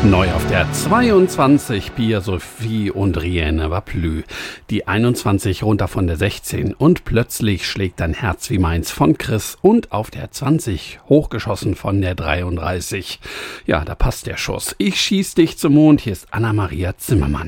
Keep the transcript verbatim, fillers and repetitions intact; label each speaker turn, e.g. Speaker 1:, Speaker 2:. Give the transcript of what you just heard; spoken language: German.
Speaker 1: Neu auf der zweiundzwanzig Pia Sophie und Rienne Vaplü. Die einundzwanzig runter von der sechzehn und plötzlich schlägt dein Herz wie meins von Chris und auf der zwanzig hochgeschossen von der dreiunddreißig. Ja, da passt der Schuss. Ich schieß dich zum Mond. Hier ist Anna-Maria Zimmermann.